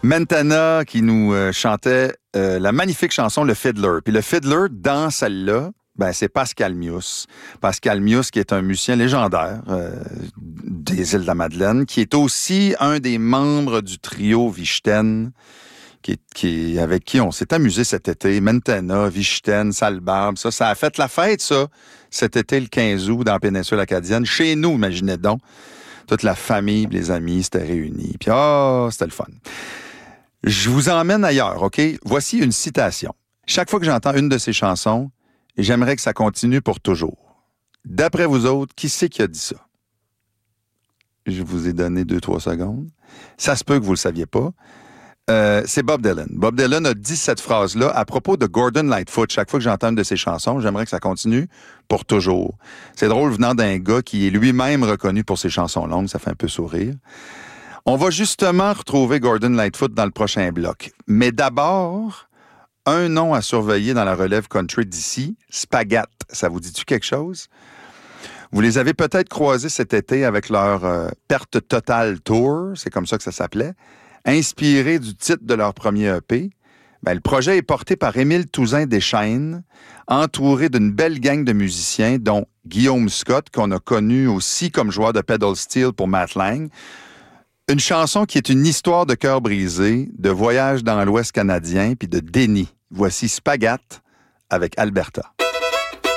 Mentana qui nous chantait la magnifique chanson Le Fiddler. Puis le Fiddler, dans celle-là, c'est Pascal Mius. Pascal Mius, qui est un musicien légendaire des Îles-de-la-Madeleine, qui est aussi un des membres du trio Vichten, avec qui on s'est amusé cet été. Mentana, Vichten, Salbarbe, ça a fait la fête, ça, cet été, le 15 août, dans la péninsule acadienne. Chez nous, imaginez donc. Toute la famille, les amis s'étaient réunis. Puis, c'était le fun. Je vous emmène ailleurs, OK? Voici une citation. Chaque fois que j'entends une de ces chansons, j'aimerais que ça continue pour toujours. D'après vous autres, qui c'est qui a dit ça? Je vous ai donné 2-3 secondes. Ça se peut que vous le saviez pas. C'est Bob Dylan. Bob Dylan a dit cette phrase-là à propos de Gordon Lightfoot. Chaque fois que j'entends une de ses chansons, j'aimerais que ça continue pour toujours. C'est drôle venant d'un gars qui est lui-même reconnu pour ses chansons longues. Ça fait un peu sourire. On va justement retrouver Gordon Lightfoot dans le prochain bloc. Mais d'abord, un nom à surveiller dans la relève country d'ici, Spagat. Ça vous dit-tu quelque chose? Vous les avez peut-être croisés cet été avec leur Perte Totale Tour, c'est comme ça que ça s'appelait. Inspiré du titre de leur premier EP, le projet est porté par Émile Touzin-Deschênes, entouré d'une belle gang de musiciens, dont Guillaume Scott, qu'on a connu aussi comme joueur de pedal steel pour Matt Lang. Une chanson qui est une histoire de cœur brisé, de voyage dans l'Ouest canadien, puis de déni. Voici Spagat avec Alberta.